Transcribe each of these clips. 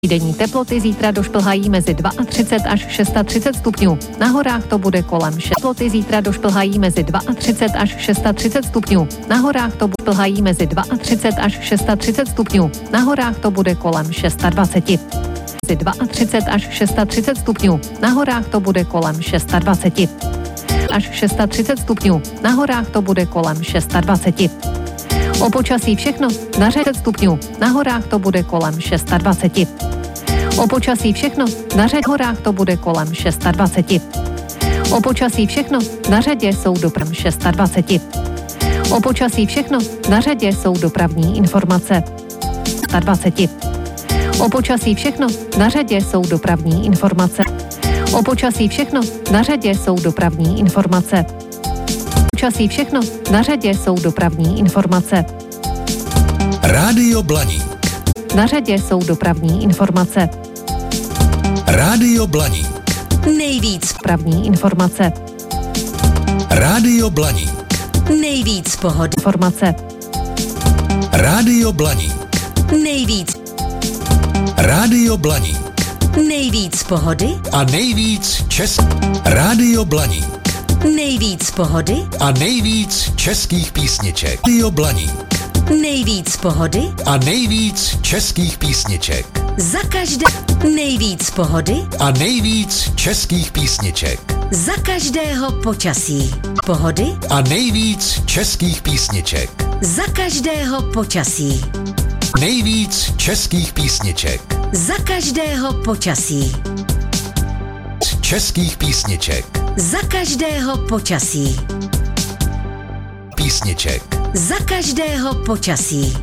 Denní teploty zítra došplhají mezi 32 až 630 stupňů. Na horách to bude kolem 6. Teploty zítra došplhají mezi 32 až 630 stupňů. Na horách to došplhají mezi 32 až 630 stupňů. Na horách to bude kolem 26. Mezi 32 až 630 stupňů. Na horách to bude kolem 26. Až 630 stupňů. Na horách to bude kolem 26. O počasí všechno na 30 stupňů. Na horách to bude kolem 26. O počasí všechno na horách to bude kolem 26. O počasí všechno na řadě jsou dopravní 26. O počasí všechno na řadě jsou dopravní informace 20. O počasí všechno na řadě jsou dopravní informace. O počasí všechno na řadě jsou dopravní informace. Počasí všechno na řadě jsou dopravní informace. Rádio Blaník. Na řadě jsou dopravní informace. Rádio Blaník. Nejvíc Dopravní informace. Rádio Blaník. Nejvíc pohody. Informace. Rádio Blaník. Nejvíc. Rádio Blaník. Nejvíc pohody. A nejvíc Rádio Blaník. Nejvíc pohody. A nejvíc českých písniček. Rádio Blaník. Nejvíc pohody. A nejvíc českých písniček. Za každé. Nejvíc pohody. A nejvíc českých písniček. Za každého počasí. Pohody. A nejvíc českých písniček. Za každého počasí. Nejvíc českých písniček. Za každého počasí. Českých písniček. Za každého počasí. Písniček. Za každého počasí.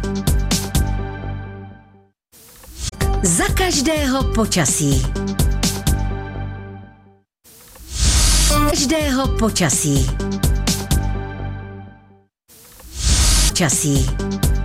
Za každého počasí. Každého počasí. Počasí.